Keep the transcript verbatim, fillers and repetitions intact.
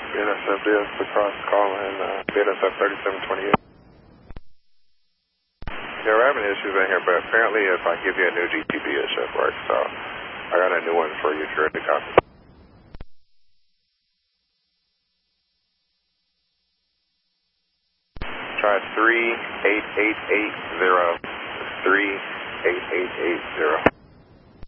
B N S F D S across calling uh, B N S F thirty-seven twenty-eight. Yeah, we're having issues in here, but apparently if I give you a new G T B, it should work. So I got a new one for you if you're ready to copy. Try three eight eight eight zero. three eight eight eight zero.